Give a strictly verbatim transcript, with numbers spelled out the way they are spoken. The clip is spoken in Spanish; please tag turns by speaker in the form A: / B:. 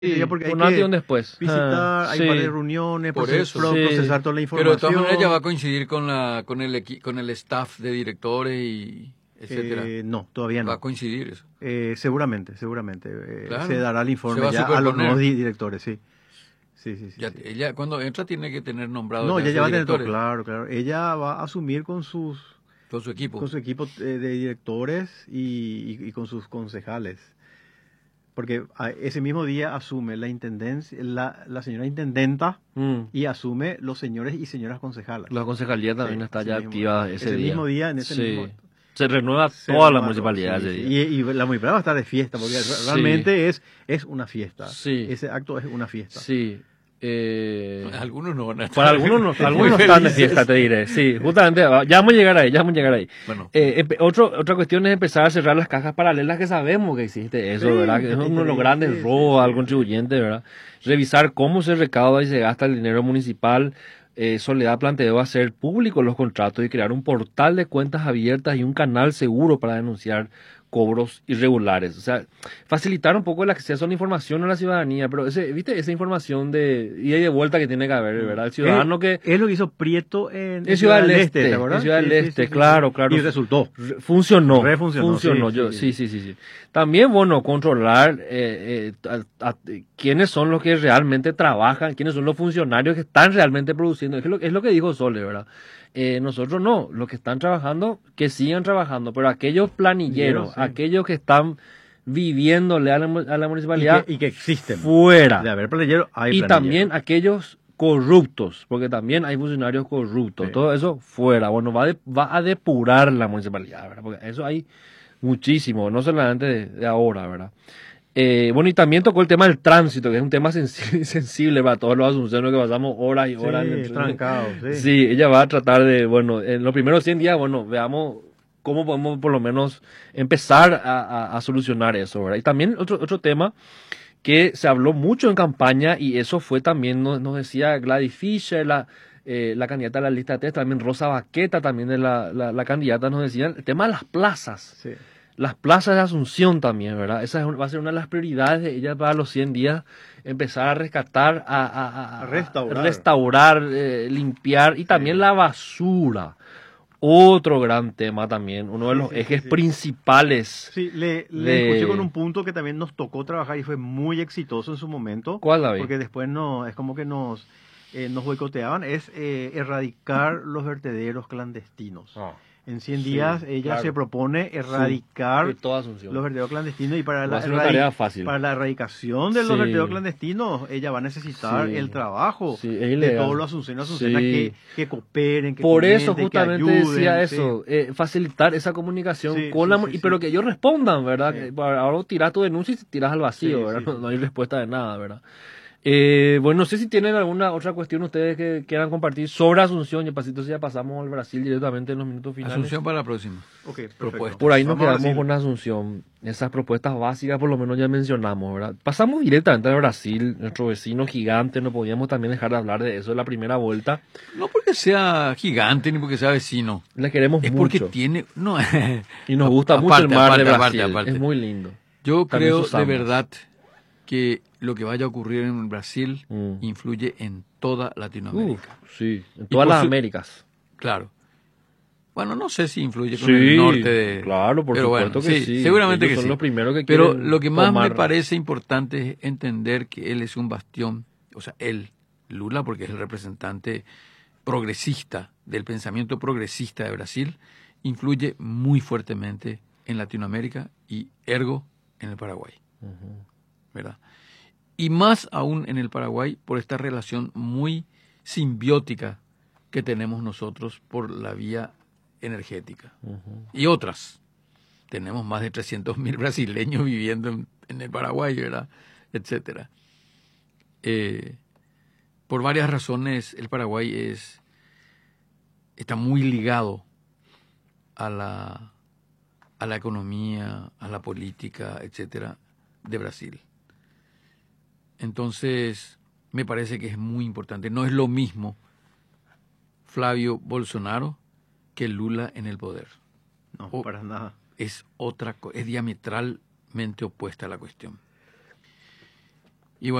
A: Sí, porque hay
B: un antes y
A: que
B: un después.
A: visitar,
B: Ah,
A: hay
B: sí.
A: varias reuniones,
C: Por
A: proces-
C: eso.
A: pro-
B: Sí.
A: procesar toda la
C: Pero de
A: información.
C: todas maneras ya va a coincidir con la con el equi- con el staff de directores y etcétera.
A: Eh, no, todavía
C: Va a
A: no.
C: coincidir eso.
A: Eh, seguramente, seguramente. Eh,
C: Claro.
A: Se dará el
C: Se
A: informe
C: va a
A: ya a los
C: superponer.
A: nuevos di- directores, sí. Sí, sí, sí.
C: Ya,
A: sí.
C: ella cuando entra tiene que tener nombrado
A: No,
C: ya
A: ella
C: sus
A: ya va a tener todo
C: directores,
A: claro, claro. Ella va a asumir con sus
C: todo su equipo.
A: con su equipo eh, de directores y, y- y con sus concejales. Porque a- ese mismo día asume la intendencia, la, la señora intendenta
B: Mm.
A: y asume los señores y señoras concejalas.
B: La concejalía también
A: Sí,
B: está
A: ese
B: ya
A: mismo-
B: activa ese,
A: ese
B: día.
A: mismo día, en ese
B: Sí.
A: mismo-
B: Se renueva
A: Se
B: toda la
A: renueva,
B: municipalidad
A: sí,
B: ese
A: sí.
B: día.
A: Y, y la municipalidad va a estar de fiesta, porque
B: Sí.
A: realmente es, es una fiesta.
B: Sí.
A: Ese acto es una fiesta.
B: Sí. Eh,
C: Algunos no van a estar.
B: para algunos no,
C: muy
B: algunos no están de
C: felices.
B: fiesta, te diré. Sí, justamente, va- ya vamos a llegar ahí, ya vamos a llegar ahí.
C: Bueno.
B: Eh, empe- otro, otra cuestión es empezar a cerrar las cajas paralelas que sabemos que existe eso,
A: Sí,
B: ¿verdad? Que es
A: sí,
B: uno de los
A: sí,
B: grandes
A: sí,
B: robos
A: sí,
B: al
A: sí.
B: contribuyente, ¿verdad? Revisar cómo se recauda y se gasta el dinero municipal. Eh, Soledad planteó hacer públicos los contratos y crear un portal de cuentas abiertas y un canal seguro para denunciar cobros irregulares. O sea, facilitar un poco el acceso a la información a la ciudadanía, pero ese, ¿viste? Esa información de ida y de vuelta que tiene que haber, ¿verdad? El ciudadano que...
A: Es lo que hizo Prieto en,
B: En Ciudad del Este,
A: ¿te acuerdas?
B: en Ciudad del
A: Sí, sí,
B: Este,
A: sí, sí,
B: claro,
A: sí.
B: claro.
A: Y resultó.
B: Re- Funcionó.
A: Refuncionó,
B: Funcionó,
A: sí,
B: yo,
A: sí,
B: sí, sí, sí, sí. También, bueno, controlar eh, eh, a- a- quiénes son los que realmente trabajan, quiénes son los funcionarios que están realmente produciendo. Es lo, es lo que dijo Sole, ¿verdad? Eh, nosotros no, los que están trabajando, que sigan trabajando, pero aquellos planilleros,
A: Yo, sí.
B: aquellos que están viviéndole a la, mu- a la
A: Y
B: municipalidad,
A: que, y que existen.
B: fuera.
A: De haber planillero, hay
B: Y
A: planillero.
B: también aquellos corruptos, porque también hay funcionarios corruptos,
A: Sí.
B: todo eso fuera. Bueno, va, de- va a depurar la municipalidad, ¿verdad? Porque eso hay muchísimo, no solamente de, de ahora, ¿verdad? Eh, bueno, y también tocó el tema del tránsito, que es un tema sensi- sensible para todos los asunciones que pasamos horas y horas. en el
A: Sí,
B: tren.
A: trancado, sí.
B: Sí, ella va a tratar de, bueno, en los primeros cien días, bueno, veamos cómo podemos por lo menos empezar a, a- a solucionar eso, ¿verdad? Y también otro, otro tema que se habló mucho en campaña y eso fue también, nos, nos decía Gladys Fischer, la, eh, la candidata a la lista de test, también Rosa Baqueta, también de la, la, la candidata, nos decían el tema de las plazas.
A: Sí.
B: Las plazas de Asunción también, ¿verdad? Esa es un- va a ser una de las prioridades de ella para los cien días, empezar a rescatar, a, a- a-
A: A restaurar.
B: restaurar, eh, limpiar y también la basura. Otro gran tema también, uno de
A: Sí,
B: los
A: sí,
B: ejes
A: sí, sí.
B: principales.
A: Sí, le, le
B: de-
A: escuché con un punto que también nos tocó trabajar y fue muy exitoso en su momento.
B: ¿Cuál, David?
A: Porque después no, es como que nos, eh, nos boicoteaban, es eh, erradicar los vertederos clandestinos.
B: Ah,
A: En cien
B: sí,
A: días ella
B: claro.
A: se propone erradicar
B: de toda Asunción.
A: los vertederos clandestinos y para
B: Va
A: la,
B: a ser una
A: erradi-
B: tarea fácil.
A: para la erradicación de los
B: Sí.
A: vertederos clandestinos ella va a necesitar
B: Sí.
A: el trabajo
B: Sí, es
A: de
B: ilegal.
A: todos los asunciones, asuncionas
B: Sí.
A: que, que cooperen, que
B: Por eso
A: comenten, que
B: justamente
A: ayuden,
B: decía
A: sí.
B: eso, eh, facilitar esa comunicación
A: Sí,
B: con
A: sí,
B: la
A: sí,
B: mu- y
A: sí.
B: pero que ellos respondan, ¿verdad?
A: Sí.
B: Que para- ahora tiras tu denuncia y te tiras al vacío,
A: Sí,
B: ¿verdad?
A: sí,
B: no,
A: sí.
B: no hay respuesta de nada, ¿verdad? Eh, bueno, no sé si tienen alguna otra cuestión ustedes que quieran compartir sobre Asunción, y pasito si ya pasamos al Brasil directamente en los minutos finales.
C: Asunción para la próxima.
A: Ok, perfecto.
C: Propuesta.
B: Por ahí nos
A: Vamos a
B: quedamos
A: Brasil.
B: con Asunción. Esas propuestas básicas por lo menos ya mencionamos, ¿verdad? Pasamos directamente al Brasil, nuestro vecino gigante, no podíamos también dejar de hablar de eso en la primera vuelta.
C: No porque sea gigante ni porque sea vecino.
B: Le queremos
C: Es porque
B: mucho.
C: tiene. No,
B: Y nos gusta mucho el
C: aparte,
B: mar
C: aparte,
B: de
C: aparte,
B: Brasil.
C: aparte.
B: Es muy lindo.
C: Yo
B: También
C: creo
B: sus
C: de
B: ambos.
C: verdad que lo que vaya a ocurrir en Brasil
B: Mm.
C: influye en toda Latinoamérica.
B: Uf, sí, en todas
C: por
B: las
C: su-
B: Américas.
C: Claro. Bueno, no sé si influye con
B: Sí,
C: el norte de...
B: claro, por
C: pero
B: supuesto
C: bueno,
B: que sí.
C: Seguramente
B: Ellos
C: que
B: son
C: sí.
B: los primeros que
C: Pero
B: quieren
C: lo que más
B: tomar-
C: me parece importante es entender que él es un bastión, o sea, él, Lula, porque es el representante progresista del pensamiento progresista de Brasil, influye muy fuertemente en Latinoamérica y ergo en el Paraguay.
B: Ujú.
C: ¿Verdad? Y más aún en el Paraguay por esta relación muy simbiótica que tenemos nosotros por la vía energética.
B: Ujú.
C: Y otras. Tenemos más de trescientos mil brasileños viviendo en, en el Paraguay, ¿verdad? Etcétera. Eh, por varias razones el Paraguay es está muy ligado a la a la economía, a la política, etcétera, de Brasil. Entonces, me parece que es muy importante. No es lo mismo Flavio Bolsonaro que Lula en el poder.
A: No,
C: Oh.
A: para nada.
C: Es otra, co- es diametralmente opuesta a la cuestión.